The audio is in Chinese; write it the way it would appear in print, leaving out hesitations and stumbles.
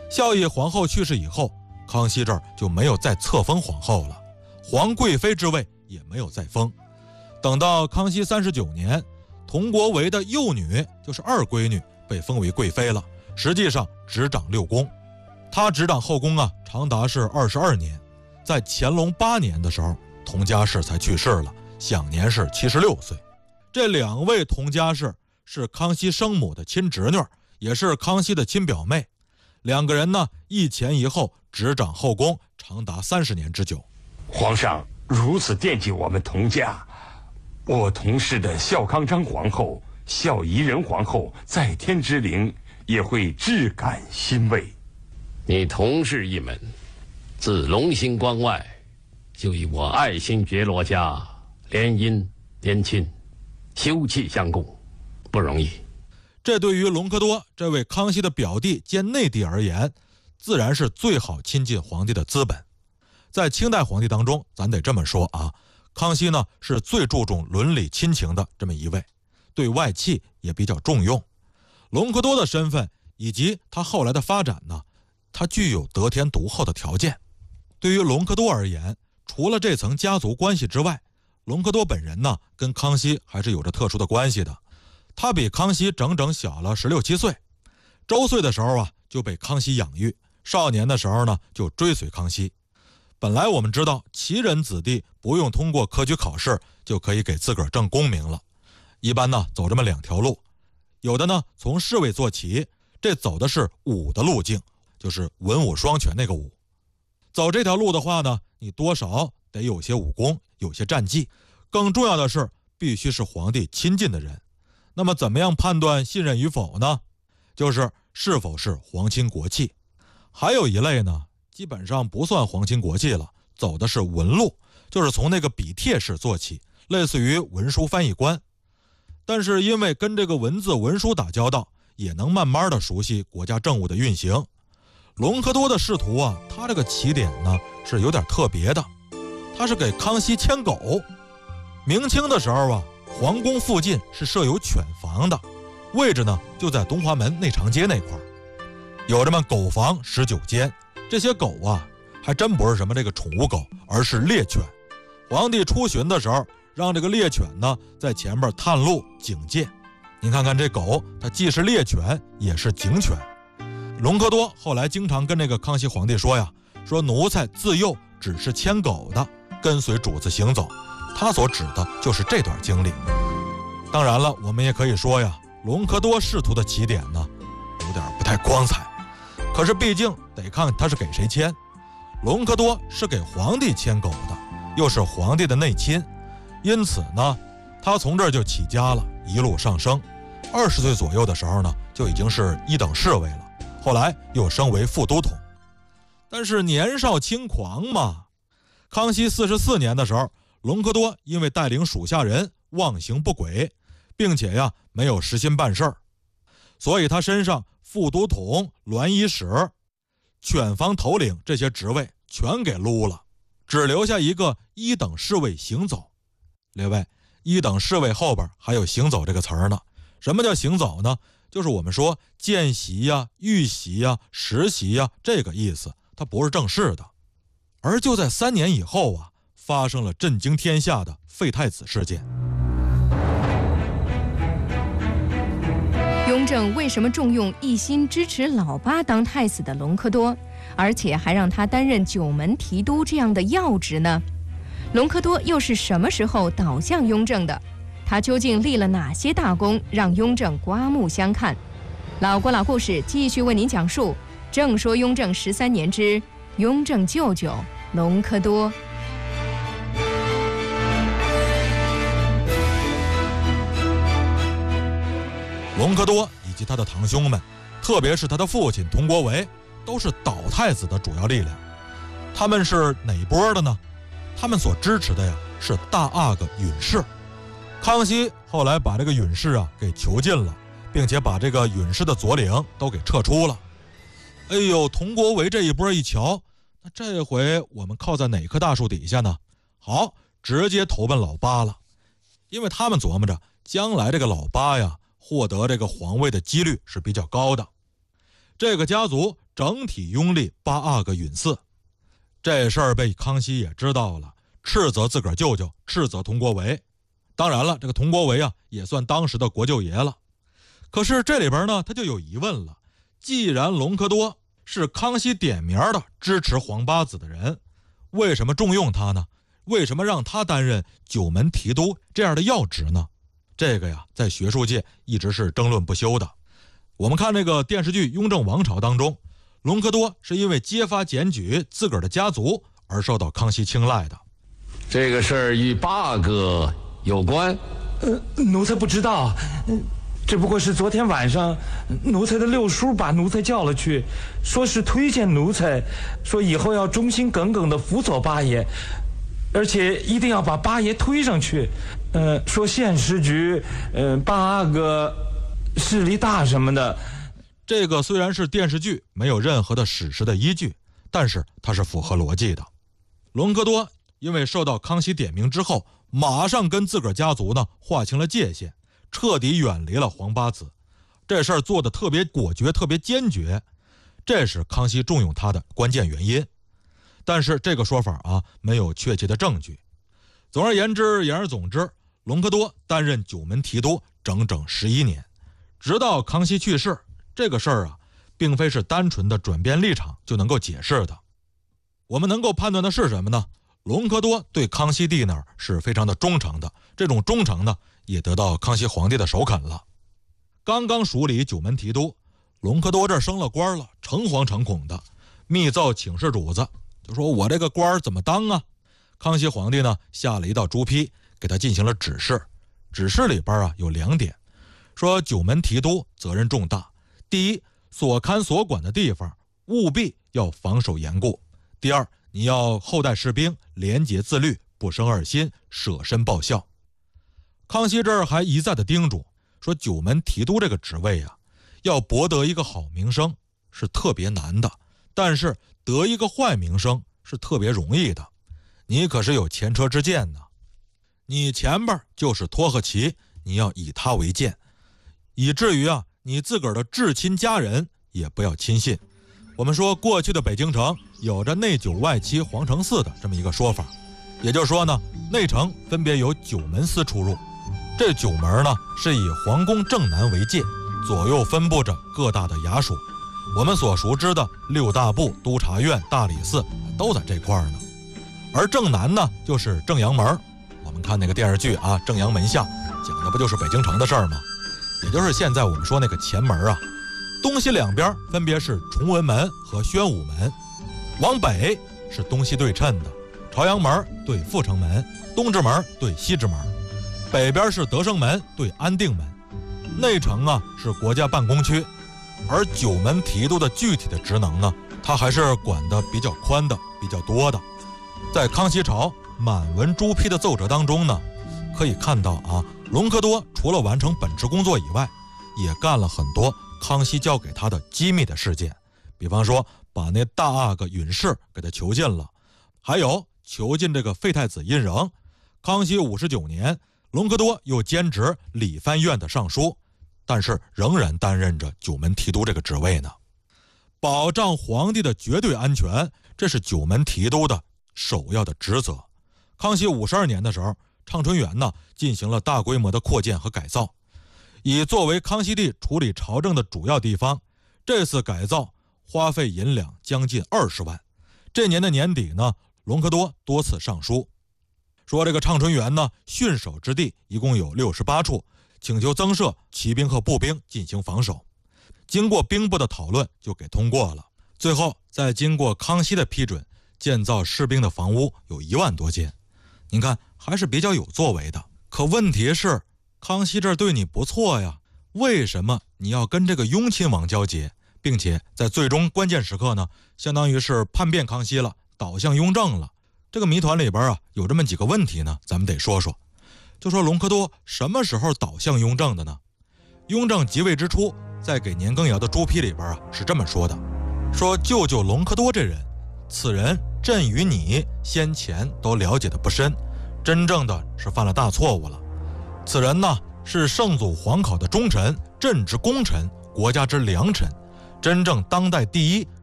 孝义皇后去世以后，康熙这儿就没有再册封皇后了，皇贵妃之位也没有再封。等到康熙39年，佟国维的幼女，就是二闺女，被封为贵妃了，实际上执掌6宫。她执掌后宫长达是22年。在乾隆8年的时候，佟佳氏才去世了，享年是76岁。这2位佟佳氏是康熙生母的亲侄女，也是康熙的亲表妹。2个人呢，一前一后执掌后宫，长达30年之久。 皇上如此惦记我们佟家，我佟氏的孝康章皇后、孝仪仁皇后在天之灵也会至感欣慰。 你佟氏一门自隆兴关外就与我爱新觉罗家联姻联亲，休戚相共，不容易。 这对于隆科多这位康熙的表弟兼内弟而言，自然是最好亲近皇帝的资本。在清代皇帝当中，咱得这么说康熙呢是最注重伦理亲情的这么一位，对外戚也比较重用。隆科多的身份以及他后来的发展呢，他具有得天独厚的条件。对于隆科多而言，除了这层家族关系之外，隆科多本人呢跟康熙还是有着特殊的关系的。他比康熙整整小了16、17岁，周岁的时候就被康熙养育，少年的时候呢就追随康熙。本来我们知道旗人子弟不用通过科举考试就可以给自个儿挣功名了，一般呢走这么2条路，有的呢从侍卫做起，这走的是武的路径，就是文武双全那个武。走这条路的话呢，你多少得有些武功，有些战绩，更重要的是必须是皇帝亲近的人。那么怎么样判断信任与否呢？就是是否是皇亲国戚。还有一类呢，基本上不算皇亲国戚了，走的是文路，就是从那个笔帖式做起，类似于文书翻译官。但是因为跟这个文字文书打交道，也能慢慢的熟悉国家政务的运行。隆科多的仕途他这个起点呢是有点特别的，他是给康熙牵狗。明清的时候皇宫附近是设有犬房的，位置呢就在东华门内长街那块儿，有这么狗房19间。这些狗还真不是什么这个宠物狗，而是猎犬。皇帝出巡的时候，让这个猎犬呢在前面探路警戒。您看看这狗，它既是猎犬也是警犬。隆科多后来经常跟这个康熙皇帝说说奴才自幼只是牵狗的，跟随主子行走。他所指的就是这段经历。当然了，我们也可以说隆科多仕途的起点呢有点不太光彩，可是毕竟得看他是给谁牵。隆科多是给皇帝牵狗的，又是皇帝的内亲，因此呢他从这儿就起家了，一路上升。20岁左右的时候呢就已经是1等侍卫了，后来又升为副都统。但是年少轻狂嘛，康熙44年的时候，隆科多因为带领属下人妄行不轨，并且没有实心办事儿，所以他身上副都统、栾衣使、犬房头领这些职位全给撸了，只留下一个1等侍卫行走。列位，1等侍卫后边还有行走这个词儿呢。什么叫行走呢？就是我们说见习遇袭实习这个意思，它不是正式的。而就在3年以后发生了震惊天下的废太子事件。 雍正为什么重用一心支持老八当太子的隆科多，而且还让他担任9门提督这样的要职呢？隆科多又是什么时候倒向雍正的？他究竟立了哪些大功，让雍正刮目相看？老郭老故事继续为您讲述。正说雍正13年之雍正舅舅隆科多。 隆科多以及他的堂兄们，特别是他的父亲佟国维，都是倒太子的主要力量。他们是哪波的呢？他们所支持的是大阿哥允氏。康熙后来把这个允氏给囚禁了，并且把这个允氏的左领都给撤出了。哎呦，佟国维这一波一瞧，那这回我们靠在哪棵大树底下呢？好，直接投奔老八了。因为他们琢磨着将来这个老八获得这个皇位的几率是比较高的。 这个家族整体拥立8阿哥允嗣。这事儿被康熙也知道了，斥责自个儿舅舅，斥责佟国维。当然了，这个佟国维啊，也算当时的国舅爷了。可是这里边呢，他就有疑问了。既然隆科多是康熙点名的支持皇八子的人，为什么重用他呢？为什么让他担任九门提督这样的要职呢？这个呀，在学术界一直是争论不休的。我们看那个电视剧《雍正王朝》当中，隆科多是因为揭发检举自个儿的家族而受到康熙青睐的。 这个事儿与8阿哥有关？ 奴才不知道，只不过是昨天晚上奴才的六叔把奴才叫了去，说是推荐奴才，说以后要忠心耿耿地辅佐八爷，而且一定要把八爷推上去。说县时局8阿哥势力大什么的。 这个虽然是电视剧，没有任何的史实的依据，但是它是符合逻辑的。隆科多因为受到康熙点名之后，马上跟自个儿家族呢划清了界限，彻底远离了皇八子。这事儿做得特别果决，特别坚决，这是康熙重用他的关键原因。但是这个说法啊，没有确切的证据。总而言之，言而总之，隆科多担任九门提督整整11年，直到康熙去世。这个事儿啊，并非是单纯的转变立场就能够解释的。我们能够判断的是什么呢？隆科多对康熙帝那儿是非常的忠诚的，这种忠诚呢，也得到康熙皇帝的首肯了。刚刚署理九门提督，隆科多这儿升了官了，诚惶诚恐的，密奏请示主子，就说我这个官怎么当啊？康熙皇帝呢，下了一道朱批，给他进行了指示。指示里边啊有2点，说九门提督责任重大。第一，所看所管的地方务必要防守严固。第二，你要厚待士兵，廉洁自律，不生二心，舍身报效。康熙这儿还一再的叮嘱说，九门提督这个职位啊，要博得一个好名声是特别难的，但是得一个坏名声是特别容易的。你可是有前车之鉴呢，你前边就是托克奇，你要以他为鉴，以至于啊，你自个儿的至亲家人也不要亲信。我们说过去的北京城有着内9外7皇城4的这么一个说法，也就是说呢，内城分别有9门司出入，这9门呢是以皇宫正南为界，左右分布着各大的衙署。我们所熟知的6大部、督察院、大理寺都在这块儿呢。而正南呢就是正阳门，我们看那个电视剧啊，正阳门下讲的不就是北京城的事儿吗？也就是现在我们说那个前门啊。东西两边分别是崇文门和宣武门，往北是东西对称的，朝阳门对阜成门，东直门对西直门，北边是德胜门对安定门。内城啊是国家办公区，而九门提督的具体的职能呢，他还是管得比较宽的，比较多的。在康熙朝满文朱批的奏折当中呢，可以看到啊，隆科多除了完成本职工作以外，也干了很多康熙交给他的机密的事件，比方说把那大阿哥允氏给他囚禁了，还有囚禁这个废太子胤禛。康熙59年，隆科多又兼职理藩院的尚书，但是仍然担任着九门提督这个职位呢。保障皇帝的绝对安全，这是九门提督的首要的职责。康熙52年的时候，畅春园呢进行了大规模的扩建和改造，以作为康熙帝处理朝政的主要地方。这次改造花费银两将近20万。这年的年底呢，隆科多多次上书说，这个畅春园呢汛守之地一共有68处，请求增设骑兵和步兵进行防守。经过兵部的讨论就给通过了，最后再经过康熙的批准，建造士兵的房屋有1万多间。您看还是比较有作为的。可问题是，康熙这儿对你不错呀，为什么你要跟这个雍亲王交结，并且在最终关键时刻呢，相当于是叛变康熙了，倒向雍正了？这个谜团里边啊，有这么几个问题呢，咱们得说说。就说隆科多什么时候倒向雍正的呢？雍正即位之初，在给年羹尧的朱批里边啊是这么说的，说舅舅隆科多这人，此人朕与你先前都了解的不深，真正的是犯了大错误了。此人呢是圣祖皇考的忠臣，朕之功臣，国家之良臣， 真正当代第一